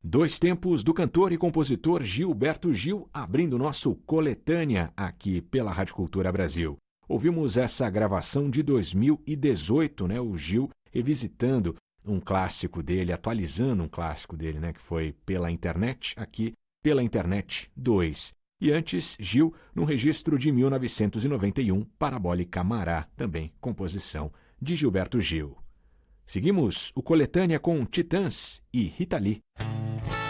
Dois tempos do cantor e compositor Gilberto Gil, abrindo nosso Coletânea aqui pela Rádio Cultura Brasil. Ouvimos essa gravação de 2018, né? O Gil revisitando um clássico dele, atualizando um clássico dele, né? Que foi Pela Internet, aqui Pela Internet 2. E antes, Gil, num registro de 1991, Parabólica Mará, também composição de Gilberto Gil. Seguimos o Coletânea com Titãs e Rita Lee.